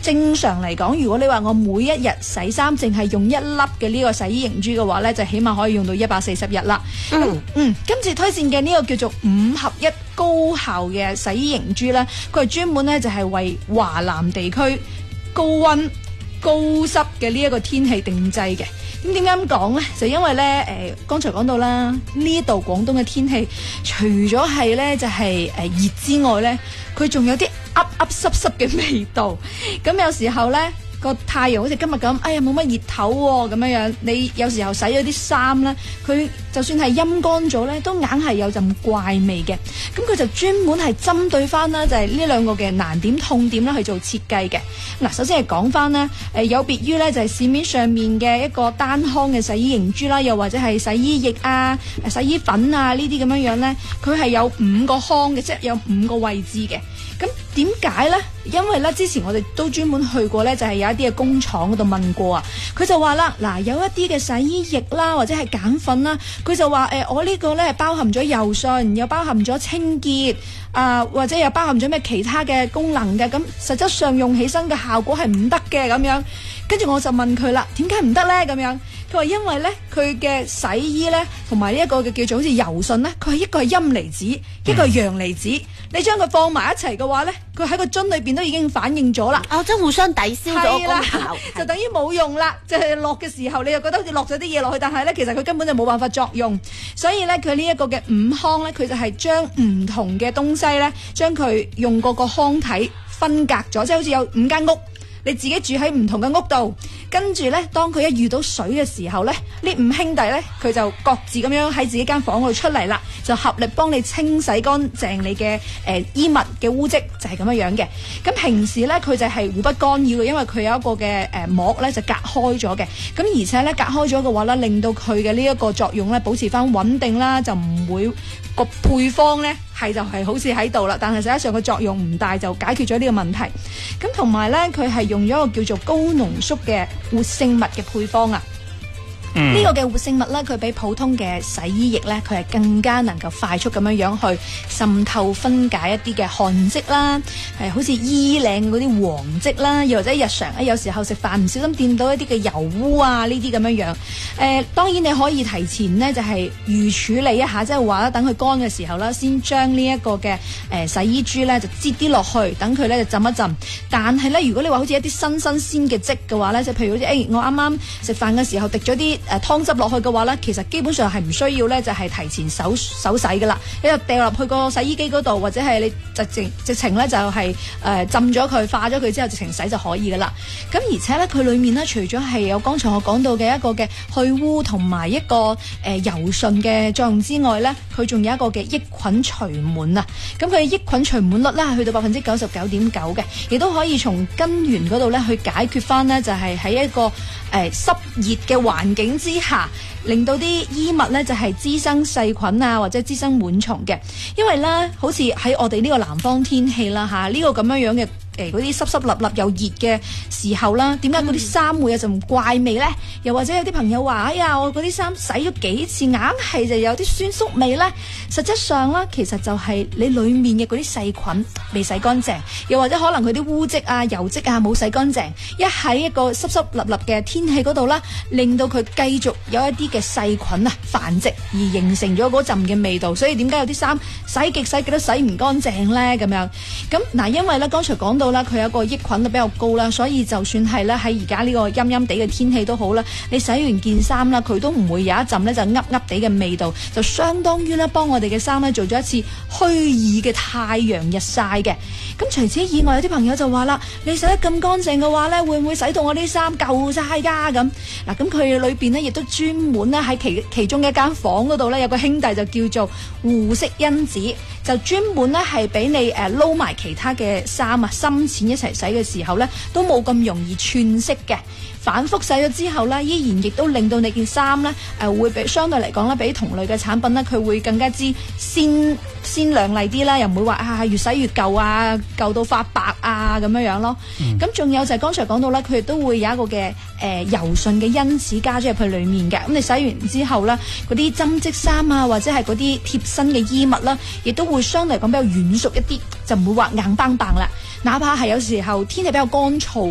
正常嚟講，如果你話我每一日洗衫淨係用一粒嘅呢個洗衣凝珠嘅話呢，就起碼可以用到140日啦。今次推薦嘅呢個叫做5合1高效嘅洗衣凝珠呢，佢係專門呢就係為華南地區高溫高濕嘅呢一個天氣定製嘅。咁點解咁講呢？就因為呢，剛才講到啦，呢度廣東嘅天氣除咗係呢就係熱之外呢，佢仲有啲噏噏濕濕嘅味道。咁有時候呢，個太陽好似今日咁，哎呀冇乜熱頭喎，咁樣樣。你有時候洗咗啲衫呢，佢就算係陰乾咗呢，都硬係有陣怪味嘅。咁佢就專門係針對翻啦，就係呢兩個嘅難點痛點啦去做設計嘅。嗱，首先係講翻呢，有別於呢就係市面上面嘅一個單腔嘅洗衣凝珠啦，又或者係洗衣液啊、洗衣粉啊呢啲咁樣樣呢，佢係有5個腔嘅，即係有5個位置嘅。咁點解呢？因為咧之前我哋都專門去過呢，就係有一啲嘅工廠嗰度問過啊，佢就話啦，嗱，有一啲嘅洗衣液啦，或者係鹼粉啦，佢就話我呢個呢包含咗柔順，又包含咗清潔或者又包含咗咩其他嘅功能嘅，咁實質上用起身嘅效果係唔得嘅咁樣。跟住我就問佢啦，點解唔得呢？咁樣佢話因為呢，佢嘅洗衣呢，同埋呢一個嘅叫做好似柔順呢，佢係一個係陰離子，一個係陽離子。你將佢放埋一齊嘅話呢，佢喺個樽裏邊都已經反應咗啦。 即係互相抵消咗個功效， 就等於冇用啦。就係落嘅時候，你又覺得好似落咗啲嘢落去，但係呢，其實佢根本就冇辦法作用。所以呢，佢呢一個嘅5腔呢，佢就係將唔同嘅東西呢，將佢用嗰個腔體分隔咗，即係好似有5間屋。你自己住喺唔同嘅屋度，跟住呢，當佢一遇到水嘅時候呢，呢5兄弟呢，佢就各自咁樣喺自己間房嗰度出嚟啦，就合力幫你清洗乾淨你嘅衣物嘅污漬，就係咁樣樣嘅。咁平時呢，佢就係互不干擾嘅，因為佢有一個嘅膜呢，就隔開咗嘅。咁而且呢，隔開咗嘅話呢，令到佢嘅呢一個作用呢，保持翻穩定啦，就唔會個配方呢係就係好似喺度啦，但係實際上個作用唔大，就解決咗呢個問題。咁同埋呢，佢係用咗一個叫做高濃縮嘅活性物嘅配方啊。呢個嘅活性物呢，佢比普通嘅洗衣液呢，佢係更加能夠快速咁樣去滲透分解一啲嘅汗漬啦，好似衣領嗰啲黃漬啦，又或者日常有時候食飯唔小心掂到一啲嘅油污啊，呢啲咁樣樣。當然你可以提前呢，就係預處理一下，即係話等佢乾嘅時候啦，先將呢一個嘅洗衣珠呢就擠啲落去，等佢呢就浸一浸。但係呢，如果你話好似一啲新鮮嘅漬嘅話呢，就譬如好似我啱啱食飯嘅時候滴咗啲湯汁落去嘅話呢，其實基本上係唔需要呢，就係提前手洗噶啦，你就掉落去個洗衣機嗰度，或者係你直情呢，就係浸咗佢化咗佢之後直情洗就可以噶啦。咁而且呢，佢裏面呢，除咗係有剛才我講到嘅一個嘅去污同埋一個柔順嘅作用之外呢，佢仲有一個嘅抑菌除蟎啊。咁佢嘅抑菌除蟎率呢，係去到99.9%嘅，亦都可以從根源嗰度呢去解決翻呢，就係喺一個濕熱嘅環境之下，令到啲衣物呢就係滋生細菌啊，或者滋生蟎蟲嘅。因為呢，好似喺我哋呢個南方天氣啦嚇，呢個咁樣樣嘅嗰啲濕濕立立又熱嘅時候啦，點解嗰啲衫會有陣怪味呢？又或者有啲朋友話：哎呀，我嗰啲衫洗咗幾次，硬係就有啲酸縮味呢。實質上啦，其實就係你裡面嘅嗰啲細菌未洗乾淨，又或者可能佢啲污漬啊、油漬啊冇洗乾淨，一喺一個濕濕立立嘅天氣嗰度啦，令到佢繼續有一啲嘅細菌啊繁殖，而形成咗嗰陣嘅味道。所以點解有啲衫洗極都洗唔乾淨呢？咁樣咁嗱，因為咧剛才講到啦，佢有一個抑菌率比較高啦，所以就算係咧喺而家呢個陰陰地嘅天氣都好啦，你洗完件衫啦，佢都唔會有一陣咧就噏噏地嘅味道，就相當於咧幫我哋嘅衫咧做咗一次虛擬嘅太陽日曬嘅。咁除此以外，有啲朋友就話啦，你洗得咁乾淨嘅話咧，會唔會洗到我啲衫舊晒㗎？咁嗱，咁佢裏邊咧亦都專門咧喺其中一間房嗰度咧有個兄弟就叫做護色因子，就專門咧係俾你撈埋其他嘅衫啊深淺一齊洗嘅時候咧，都冇咁容易串色嘅。反覆洗咗之後咧，依然亦都令到你件衫咧會比相對嚟講咧，比同類嘅產品咧，佢會更加之鮮亮麗啲啦，又唔會話越洗越舊啊，舊到發白啊咁樣咯。咁仲有就係剛才講到啦，佢亦都會有一個嘅柔順嘅因子加咗入去裡面嘅。咁你洗完之後咧，嗰啲針織衫啊，或者係嗰啲貼身嘅衣物啦，亦都會相對嚟講比較軟熟一啲，就唔會話硬邦邦啦。哪怕係有時候天氣比較乾燥